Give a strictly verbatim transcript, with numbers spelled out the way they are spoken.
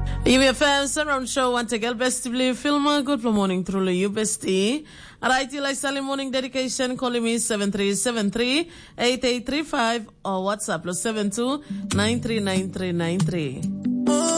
U B F M Surround Show want to get best believe film good morning through you bestie. Alright, you like Sally morning dedication calling me seven three seven three eight eight three five or WhatsApp plus seven two nine three nine three nine three.